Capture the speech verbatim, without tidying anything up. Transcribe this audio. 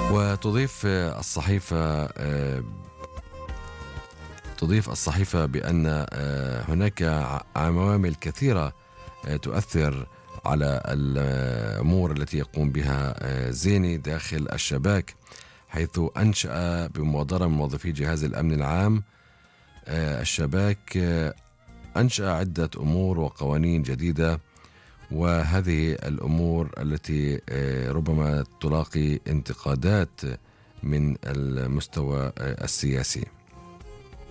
وتضيف الصحيفة تضيف الصحيفة بأن هناك عوامل كثيرة تؤثر على الأمور التي يقوم بها زيني داخل الشباك، حيث أنشأ بمبادرة من موظفي جهاز الأمن العام الشباك أنشأ عدة أمور وقوانين جديدة، وهذه الأمور التي ربما تلاقي انتقادات من المستوى السياسي.